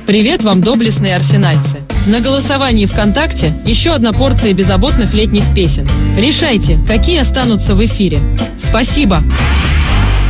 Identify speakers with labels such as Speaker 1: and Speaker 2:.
Speaker 1: Привет вам, доблестные арсенальцы! На голосовании ВКонтакте еще одна порция беззаботных летних песен. Решайте, какие останутся в эфире. Спасибо!